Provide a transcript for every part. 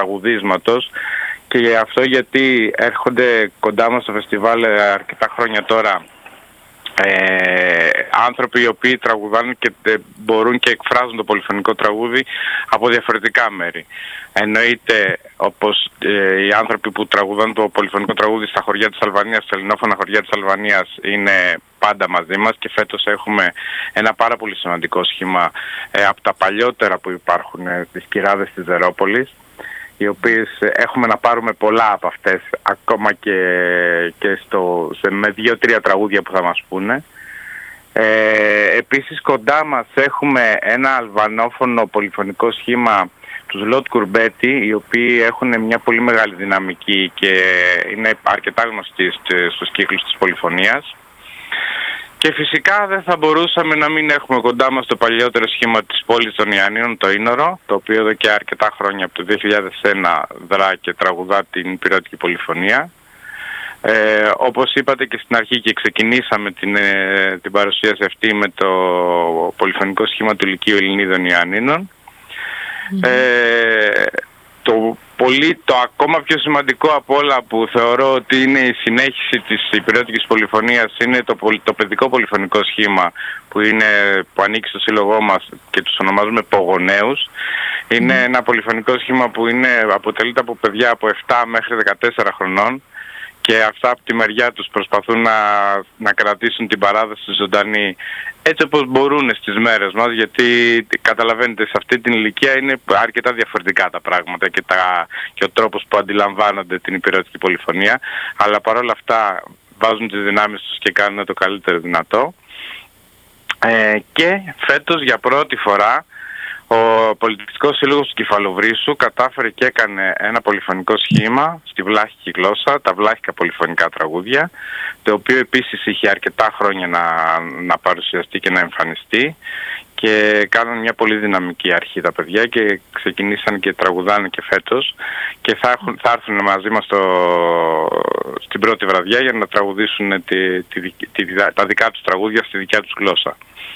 τραγουδίσματος, και αυτό γιατί έρχονται κοντά μας στο φεστιβάλ αρκετά χρόνια τώρα άνθρωποι οι οποίοι τραγουδάνε και μπορούν και εκφράζουν το πολυφωνικό τραγούδι από διαφορετικά μέρη. Εννοείται, όπως οι άνθρωποι που τραγουδάνε το πολυφωνικό τραγούδι στα χωριά της Αλβανίας, στα ελληνόφωνα χωριά της Αλβανίας, είναι πάντα μαζί μας, και φέτος έχουμε ένα πάρα πολύ σημαντικό σχήμα από τα παλιότερα που υπάρχουν, τις Κυράδες της Ζερόπολης, οι οποίες έχουμε να πάρουμε πολλά από αυτές, ακόμα και με 2-3 τραγούδια που θα μας πούνε. Επίσης κοντά μας έχουμε ένα αλβανόφωνο πολυφωνικό σχήμα, τους Λότ Κουρμπέτι, οι οποίοι έχουν μια πολύ μεγάλη δυναμική και είναι αρκετά γνωστοί στους κύκλους της πολυφωνίας. Και φυσικά δεν θα μπορούσαμε να μην έχουμε κοντά μας το παλιότερο σχήμα της πόλης των Ιαννίνων, το Ήνορο, το οποίο εδώ και αρκετά χρόνια, από το 2001, δρά και τραγουδά την υπηρετική πολυφωνία. Όπως είπατε και στην αρχή, και ξεκινήσαμε την παρουσίαση αυτή με το πολυφωνικό σχήμα του Λυκείου Ελληνίδων Ιαννίνων. Το ακόμα πιο σημαντικό από όλα, που θεωρώ ότι είναι η συνέχιση της υπηρετικής πολυφωνίας, είναι το παιδικό πολυφωνικό σχήμα που ανήκει στο σύλλογό μας και τους ονομάζουμε Πογονέους. Είναι ένα πολυφωνικό σχήμα που αποτελείται από παιδιά από 7 μέχρι 14 χρονών, και αυτά από τη μεριά τους προσπαθούν να κρατήσουν την παράδοση ζωντανή έτσι όπως μπορούν στις μέρες μας, γιατί καταλαβαίνετε, σε αυτή την ηλικία είναι αρκετά διαφορετικά τα πράγματα και ο τρόπος που αντιλαμβάνονται την υπηρετική πολυφωνία, αλλά παρόλα αυτά βάζουν τις δυνάμεις τους και κάνουν το καλύτερο δυνατό. Και φέτος για πρώτη φορά ο Πολιτιστικός Σύλλογος του Κεφαλοβρύσσου κατάφερε και έκανε ένα πολυφωνικό σχήμα στη βλάχικη γλώσσα, τα βλάχικα πολυφωνικά τραγούδια, το οποίο επίσης είχε αρκετά χρόνια να παρουσιαστεί και να εμφανιστεί, και κάνουν μια πολύ δυναμική αρχή τα παιδιά και ξεκινήσαν και τραγουδάνε και φέτος, και θα έρθουν μαζί μας στην πρώτη βραδιά για να τραγουδήσουν τα δικά τους τραγούδια στη δικιά τους γλώσσα.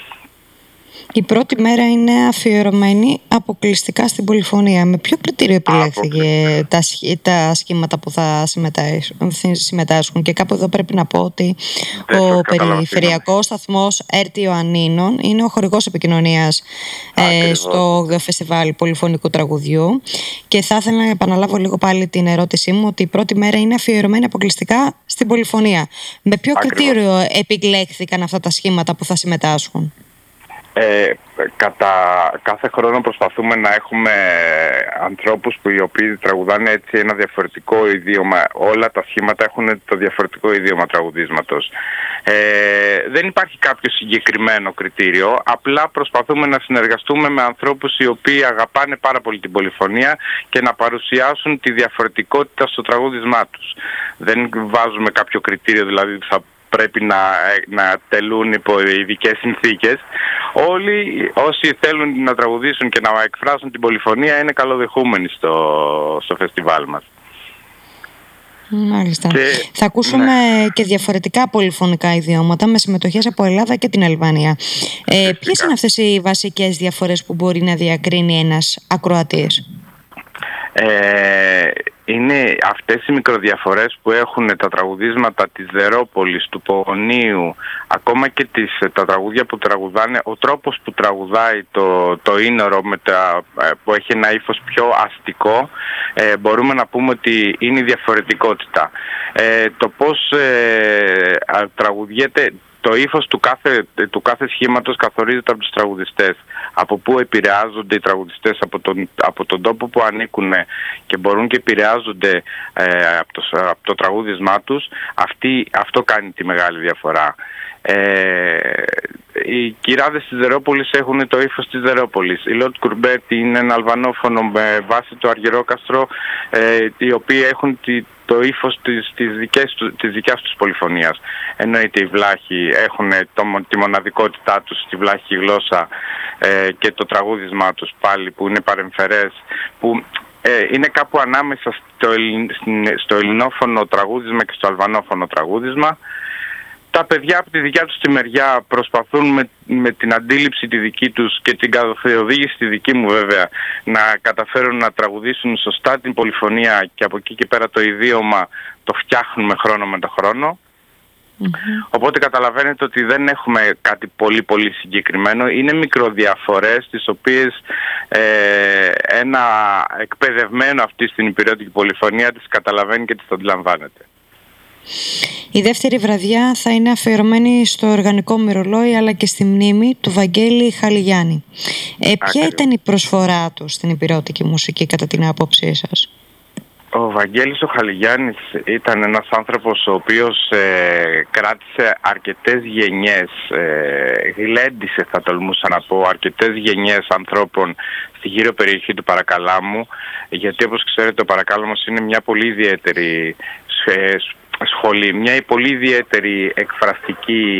Η πρώτη μέρα είναι αφιερωμένη αποκλειστικά στην πολυφωνία. Με ποιο κριτήριο επιλέχθηκε τα σχήματα που θα συμμετάσχουν? Και κάπου εδώ πρέπει να πω ότι ο περιφερειακός σταθμός ΕΡΤ Ιωαννίνων είναι ο χορηγός επικοινωνίας στο φεστιβάλ πολυφωνικού τραγουδιού, και θα ήθελα να επαναλάβω λίγο πάλι την ερώτησή μου, ότι η πρώτη μέρα είναι αφιερωμένη αποκλειστικά στην πολυφωνία. Με ποιο κριτήριο επιλέχθηκαν αυτά τα σχήματα που θα συμμετάσχουν? Κατά κάθε χρόνο προσπαθούμε να έχουμε ανθρώπους οι οποίοι τραγουδάνε έτσι ένα διαφορετικό ιδίωμα. Όλα τα σχήματα έχουν το διαφορετικό ιδίωμα τραγουδίσματος. Δεν υπάρχει κάποιο συγκεκριμένο κριτήριο, απλά προσπαθούμε να συνεργαστούμε με ανθρώπους οι οποίοι αγαπάνε πάρα πολύ την πολυφωνία και να παρουσιάσουν τη διαφορετικότητα στο τραγούδισμά τους. Δεν βάζουμε κάποιο κριτήριο, δηλαδή θα πρέπει να τελούν υπό ειδικές συνθήκες. Όλοι όσοι θέλουν να τραγουδήσουν και να εκφράσουν την πολυφωνία είναι καλοδεχούμενοι στο φεστιβάλ μας. Μάλιστα. Θα ακούσουμε και διαφορετικά πολυφωνικά ιδιώματα με συμμετοχές από Ελλάδα και την Αλβανία. Ποιες είναι αυτές οι βασικές διαφορές που μπορεί να διακρίνει ένας ακροατής? Είναι αυτές οι μικροδιαφορές που έχουν τα τραγουδίσματα της Ζερόπολης, του Πογονίου, ακόμα και τα τραγούδια που τραγουδάνε, ο τρόπος που τραγουδάει το Ήνορο που έχει ένα ύφος πιο αστικό, μπορούμε να πούμε ότι είναι η διαφορετικότητα. Το πώς τραγουδιέται, το ύφος του κάθε σχήματος καθορίζεται από τους τραγουδιστές. Από πού επηρεάζονται οι τραγουδιστές από τον τόπο που ανήκουν και μπορούν και επηρεάζονται από το τραγούδισμά τους, αυτό κάνει τη μεγάλη διαφορά. Οι Κυράδες της Ζερόπολης έχουν το ύφος της Ζερόπολης. Η Λότ Κουρμπέτι είναι ένα αλβανόφωνο με βάση το Αργυρόκαστρο, οι οποίοι έχουν το ύφος της δικιάς τους πολυφωνίας. Εννοείται οι Βλάχοι έχουν τη μοναδικότητά τους στη βλάχικη γλώσσα και το τραγούδισμά τους πάλι που είναι παρεμφερές, που είναι κάπου ανάμεσα στο ελληνόφωνο τραγούδισμα και στο αλβανόφωνο τραγούδισμα. τα παιδιά από τη δικιά τους τη μεριά προσπαθούν με την αντίληψη τη δική τους και την καθοδήγηση τη δική μου βέβαια να καταφέρουν να τραγουδήσουν σωστά την πολυφωνία, και από εκεί και πέρα το ιδίωμα το φτιάχνουμε χρόνο με το χρόνο. Οπότε καταλαβαίνετε ότι δεν έχουμε κάτι πολύ πολύ συγκεκριμένο. Είναι μικροδιαφορές τις οποίες ένα εκπαιδευμένο αυτή στην υπηρετική πολυφωνία τις καταλαβαίνει και τις αντιλαμβάνεται. Η δεύτερη βραδιά θα είναι αφιερωμένη στο οργανικό μυρολόι αλλά και στη μνήμη του Βαγγέλη Χαλιγιάννη. Ποια ήταν η προσφορά του στην υπηρετική μουσική κατά την άποψή σας? Ο Βαγγέλης ο Χαλιγιάννης ήταν ένας άνθρωπος ο οποίος κράτησε αρκετές γενιές, γλέντισε θα τολμούσα να πω, αρκετές γενιές ανθρώπων στη γύρω περιοχή του Παρακαλάμου, γιατί όπως ξέρετε ο Παρακάλαμος είναι μια πολύ ιδιαίτερη σχολή, μια πολύ ιδιαίτερη εκφραστική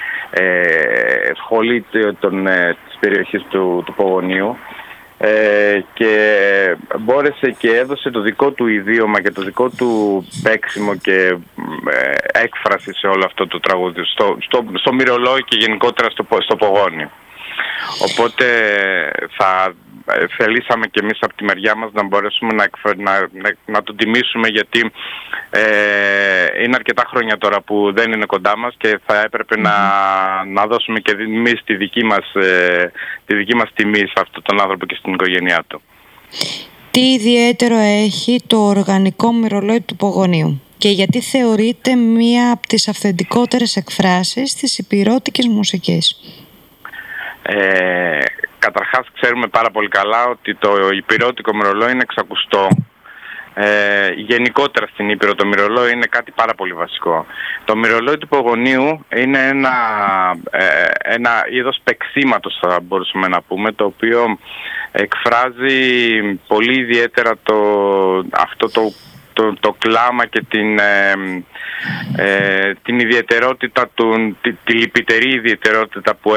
σχολή της περιοχής του Πογονίου. Και μπόρεσε και έδωσε το δικό του ιδίωμα και το δικό του παίξιμο και έκφραση σε όλο αυτό το τραγούδι, στο μυρολόι και γενικότερα στο Πογόνιο. Οπότε θελήσαμε και εμείς από τη μεριά μας να μπορέσουμε να τον τιμήσουμε, γιατί είναι αρκετά χρόνια τώρα που δεν είναι κοντά μας και θα έπρεπε να δώσουμε και εμείς τη δική μας τιμή σε αυτόν τον άνθρωπο και στην οικογένειά του. Τι ιδιαίτερο έχει το οργανικό μυρολόι του Πογονίου και γιατί θεωρείται μία από τις αυθεντικότερες εκφράσεις της υπηρώτικης μουσικής? Καταρχάς ξέρουμε πάρα πολύ καλά ότι το υπηρώτικο μυρολόι είναι εξακουστό. Γενικότερα στην Ήπειρο το μυρολόι είναι κάτι πάρα πολύ βασικό. Το μυρολόι του Πογονίου είναι ένα είδος παίξηματος, θα μπορούσαμε να πούμε, το οποίο εκφράζει πολύ ιδιαίτερα το κλάμα και την ιδιαιτερότητα, τη λυπητερή ιδιαιτερότητα που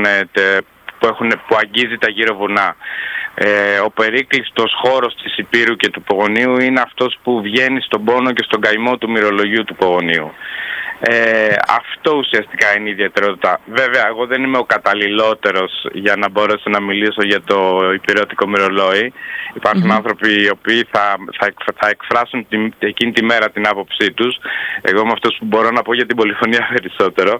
αγγίζει τα γύρω βουνά. Ο περίκλειστος χώρος της Υπήρου και του Πογονίου είναι αυτός που βγαίνει στον πόνο και στον καημό του μυρολογίου του Πογονίου. Αυτό ουσιαστικά είναι η ιδιαιτερότητα. Βέβαια, εγώ δεν είμαι ο καταλληλότερος για να μπορέσω να μιλήσω για το υπηρετικό μυρολόι. Υπάρχουν άνθρωποι οι οποίοι θα εκφράσουν εκείνη τη μέρα την άποψή τους. Εγώ είμαι αυτός που μπορώ να πω για την πολυφωνία περισσότερο.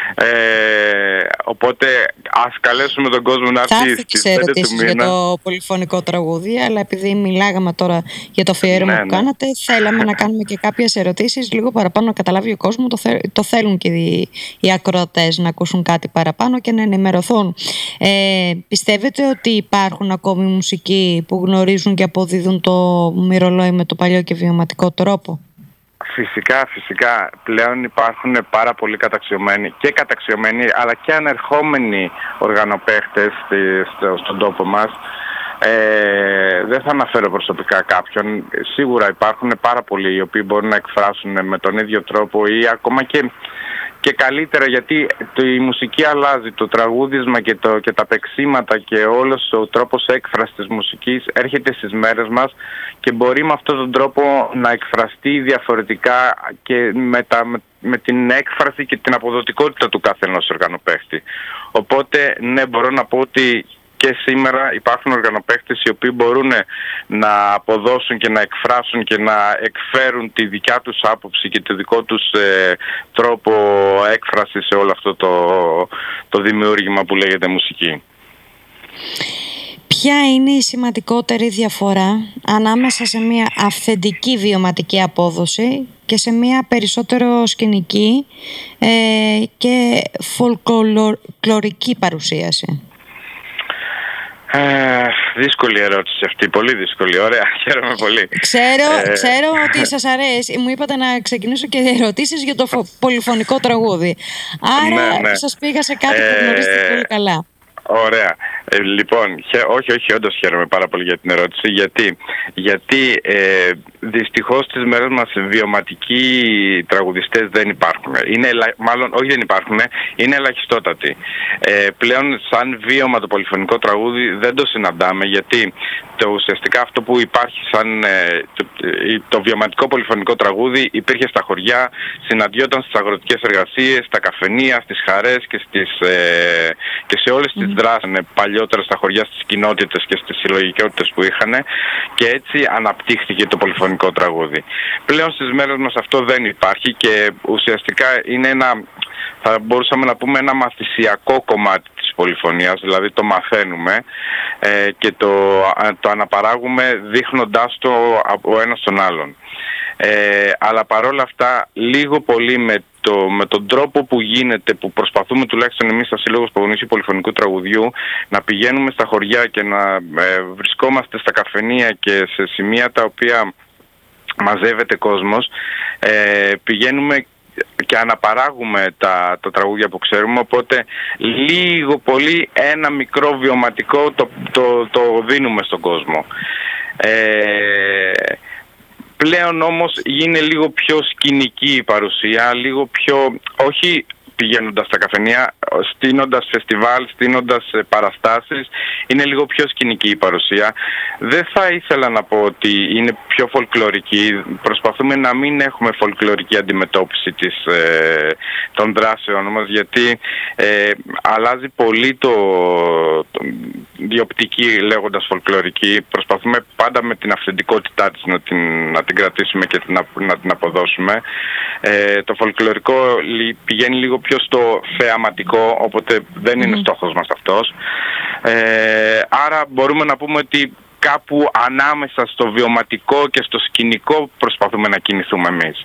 Οπότε ας καλέσουμε τον κόσμο να έρθει στις 5 του μήνα. Για το πολυφωνικό τραγούδι, αλλά επειδή μιλάγαμε τώρα για το αφιέρωμα που κάνατε, θέλαμε να κάνουμε και κάποιες ερωτήσεις λίγο παραπάνω, να καταλάβει ο κόσμος. Το θέλουν και οι ακροατές να ακούσουν κάτι παραπάνω και να ενημερωθούν. Πιστεύετε ότι υπάρχουν ακόμη μουσικοί που γνωρίζουν και αποδίδουν το μυρολόι με το παλιό και βιωματικό τρόπο? Φυσικά. Πλέον υπάρχουν πάρα πολλοί καταξιωμένοι αλλά και ανερχόμενοι οργανοπαίχτες στον τόπο μας. Δεν θα αναφέρω προσωπικά κάποιον. Σίγουρα υπάρχουν πάρα πολλοί οι οποίοι μπορούν να εκφράσουν με τον ίδιο τρόπο ή ακόμα και καλύτερα, γιατί η μουσική αλλάζει, το τραγούδισμα και τα παίξήματα και όλος ο τρόπος έκφρασης της μουσικής έρχεται στις μέρες μας και μπορεί με αυτόν τον τρόπο να εκφραστεί διαφορετικά και με την έκφραση και την αποδοτικότητα του κάθε ενός οργανοπαίχτη. Οπότε ναι, μπορώ να πω ότι και σήμερα υπάρχουν οργανοπαίχτες οι οποίοι μπορούν να αποδώσουν και να εκφράσουν και να εκφέρουν τη δικιά τους άποψη και το δικό τους τρόπο έκφρασης σε όλο αυτό το δημιούργημα που λέγεται μουσική. Ποια είναι η σημαντικότερη διαφορά ανάμεσα σε μια αυθεντική βιωματική απόδοση και σε μια περισσότερο σκηνική και φολκλωρική παρουσίαση? Δύσκολη ερώτηση αυτή, πολύ δύσκολη. Ωραία, χαίρομαι πολύ. Ξέρω ότι σας αρέσει. Μου είπατε να ξεκινήσω και ερωτήσεις για το πολυφωνικό τραγούδι. Άρα σας πήγα σε κάτι που γνωρίζετε πολύ καλά. Ωραία. Λοιπόν, όχι, όντως χαίρομαι πάρα πολύ για την ερώτηση. Γιατί Δυστυχώς στις μέρες μας βιωματικοί τραγουδιστές δεν υπάρχουν. Μάλλον όχι δεν υπάρχουν, είναι ελαχιστότατοι. Πλέον σαν βίωμα το πολυφωνικό τραγούδι δεν το συναντάμε, γιατί ουσιαστικά αυτό που υπάρχει σαν το βιωματικό πολυφωνικό τραγούδι υπήρχε στα χωριά, συναντιόταν στις αγροτικές εργασίες, στα καφενεία, στις χαρές και σε όλες τις δράσεις παλιότερα στα χωριά, στις κοινότητες και στις συλλογικότητες που είχαν, και έτσι αναπτύχθηκε το πολυφωνικό τραγούδι. Πλέον στις μέρες μας αυτό δεν υπάρχει και ουσιαστικά είναι θα μπορούσαμε να πούμε ένα μαθησιακό κομμάτι της πολυφωνίας, δηλαδή το μαθαίνουμε και το αναπαράγουμε δείχνοντάς το από ένα στον άλλον. Αλλά παρόλα αυτά, λίγο πολύ με τον τρόπο που γίνεται, που προσπαθούμε τουλάχιστον εμείς στα Σύλλογος Παγωνίσιου Πολυφωνικού Τραγουδιού να πηγαίνουμε στα χωριά και να βρισκόμαστε στα καφενεία και σε σημεία τα οποία μαζεύεται κόσμος, πηγαίνουμε και αναπαράγουμε τα τραγούδια που ξέρουμε, οπότε λίγο πολύ ένα μικρό βιωματικό το δίνουμε στον κόσμο. Πλέον όμως γίνει λίγο πιο σκηνική η παρουσία, λίγο πιο, όχι πηγαίνοντας στα καφενεία, στείνοντας φεστιβάλ, στείνοντας παραστάσεις, είναι λίγο πιο σκηνική η παρουσία. Δεν θα ήθελα να πω ότι είναι πιο φολκλωρική. Προσπαθούμε να μην έχουμε φολκλωρική αντιμετώπιση των δράσεων μας, γιατί αλλάζει πολύ η οπτική λέγοντας φολκλωρική. Προσπαθούμε πάντα με την αυθεντικότητά της να την κρατήσουμε και να την αποδώσουμε. Το φολκλωρικό πηγαίνει λίγο πιο στο θεαματικό, οπότε δεν είναι στόχος μας αυτός. Άρα μπορούμε να πούμε ότι κάπου ανάμεσα στο βιωματικό και στο σκηνικό προσπαθούμε να κινηθούμε εμείς.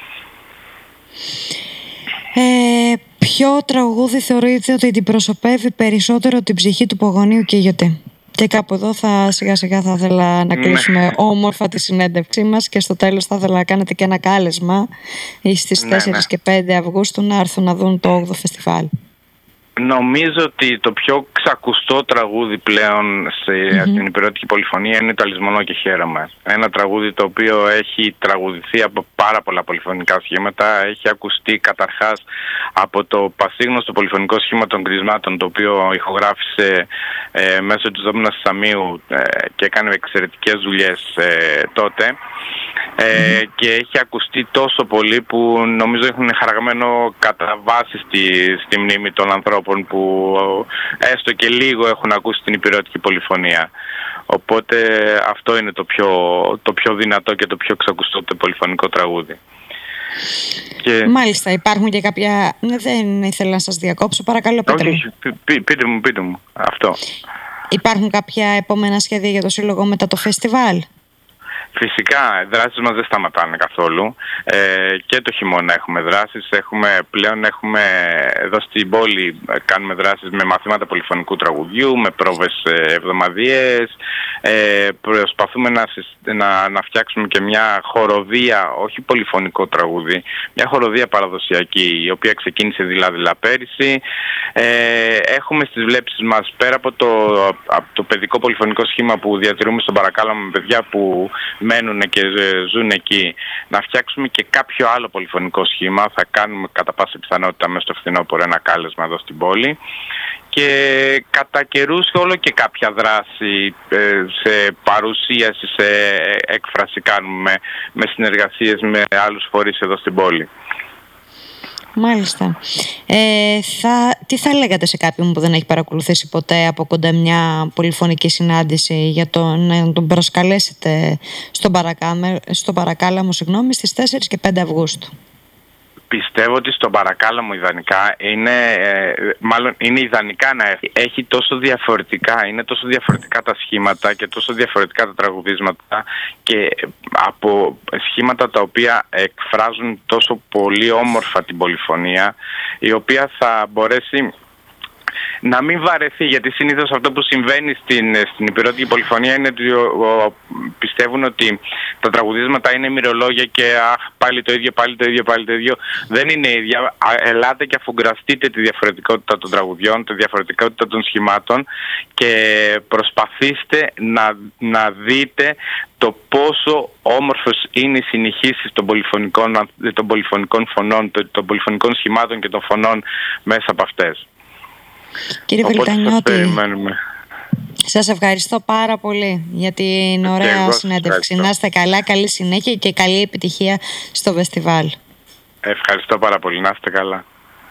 Ποιο τραγούδι θεωρείτε ότι αντιπροσωπεύει περισσότερο την ψυχή του Παγωνίου και γιατί? Και κάπου εδώ σιγά σιγά θα ήθελα να κλείσουμε όμορφα τη συνέντευξή μας και στο τέλος θα ήθελα να κάνετε και ένα κάλεσμα στις 4 και 5 Αυγούστου να έρθουν να δουν το 8ο φεστιβάλ. Νομίζω ότι το πιο ξακουστό τραγούδι πλέον στην υπηρετική πολυφωνία είναι το «Αλυσμονώ και χαίρομαι». Ένα τραγούδι το οποίο έχει τραγουδηθεί από πάρα πολλά πολυφωνικά σχήματα. Έχει ακουστεί καταρχάς από το πασίγνωστο πολυφωνικό σχήμα των Κρισμάτων, το οποίο ηχογράφησε μέσω της Δόμνας Σαμίου και έκανε εξαιρετικές δουλειές τότε. Και έχει ακουστεί τόσο πολύ που νομίζω έχουν χαραγμένο κατά βάση στη μνήμη των ανθρώπων που έστω και λίγο έχουν ακούσει την υπηρετική πολυφωνία. Οπότε αυτό είναι το πιο δυνατό και το πιο ξακουστό πολυφωνικό τραγούδι. Μάλιστα, υπάρχουν και κάποια... Δεν ήθελα να σας διακόψω, παρακαλώ πείτε μου. Πείτε μου αυτό. Υπάρχουν κάποια επόμενα σχέδια για το Σύλλογο μετά το φεστιβάλ? Φυσικά, οι δράσεις μας δεν σταματάνε καθόλου. Και το χειμώνα έχουμε δράσεις. Πλέον έχουμε εδώ στην πόλη, κάνουμε δράσεις με μαθήματα πολυφωνικού τραγουδιού, με πρόβες εβδομαδιαίες. Προσπαθούμε να φτιάξουμε και μια χοροδία, όχι πολυφωνικό τραγούδι, μια χοροδία παραδοσιακή, η οποία ξεκίνησε δειλά-δειλά πέρυσι. Έχουμε στις βλέψεις μας, πέρα από το παιδικό πολυφωνικό σχήμα που διατηρούμε στον Παρακάλαμο με παιδιά που μένουν και ζουν εκεί, να φτιάξουμε και κάποιο άλλο πολυφωνικό σχήμα. Θα κάνουμε κατά πάσα πιθανότητα μέσα στο φθινόπωρο ένα κάλεσμα εδώ στην πόλη. Και κατά καιρούς όλο και κάποια δράση σε παρουσίαση, σε έκφραση κάνουμε με συνεργασίες με άλλους φορείς εδώ στην πόλη. Μάλιστα. Τι θα λέγατε σε κάποιον που δεν έχει παρακολουθήσει ποτέ από κοντά μια πολυφωνική συνάντηση για να τον προσκαλέσετε στο Παρακάλαμο στις 4 και 5 Αυγούστου? Πιστεύω ότι στον Παρακάλαμο ιδανικά είναι ιδανικά να έχει τόσο διαφορετικά, είναι τόσο διαφορετικά τα σχήματα και τόσο διαφορετικά τα τραγουδίσματα και από σχήματα τα οποία εκφράζουν τόσο πολύ όμορφα την πολυφωνία, η οποία θα μπορέσει να μην βαρεθεί, γιατί συνήθως αυτό που συμβαίνει στην υπηρετική πολυφωνία είναι ότι πιστεύουν ότι τα τραγουδίσματα είναι μυρολόγια και πάλι το ίδιο, πάλι το ίδιο, πάλι το ίδιο. Δεν είναι ίδια. Ελάτε και αφουγκραστείτε τη διαφορετικότητα των τραγουδιών, τη διαφορετικότητα των σχημάτων και προσπαθήστε να δείτε το πόσο όμορφος είναι οι συνεχίσεις των πολυφωνικών φωνών, των πολυφωνικών σχημάτων και των φωνών μέσα από αυτές. Κύριε Βελτανιώτη, σας ευχαριστώ πάρα πολύ για την ωραία συνέντευξη. Να είστε καλά, καλή συνέχεια και καλή επιτυχία στο φεστιβάλ. Ευχαριστώ πάρα πολύ, να είστε καλά.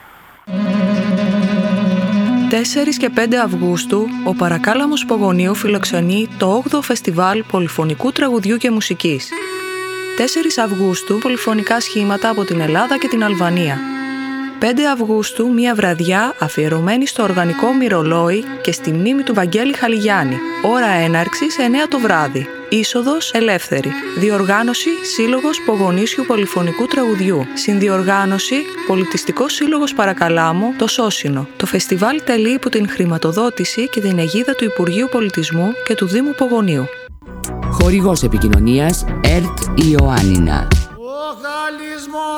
4 και 5 Αυγούστου, ο Παρακάλαμος Πογονίου φιλοξενεί το 8ο Φεστιβάλ Πολυφωνικού Τραγουδιού και Μουσικής. 4 Αυγούστου, πολυφωνικά σχήματα από την Ελλάδα και την Αλβανία. 5 Αυγούστου, μια βραδιά αφιερωμένη στο οργανικό μυρολόι και στη μνήμη του Βαγγέλη Χαλιγιάννη. Ώρα έναρξης 9 το βράδυ. Είσοδος ελεύθερη. Διοργάνωση Σύλλογος Πογονίσιου Πολυφωνικού Τραγουδιού. Συνδιοργάνωση Πολιτιστικός Σύλλογος Παρακαλάμου, το Σώσινο. Το φεστιβάλ τελεί υπό την χρηματοδότηση και την αιγίδα του Υπουργείου Πολιτισμού και του Δήμου Πογονίου. Χορηγός επικοινωνίας ΕΡΤ Ιωάννινα.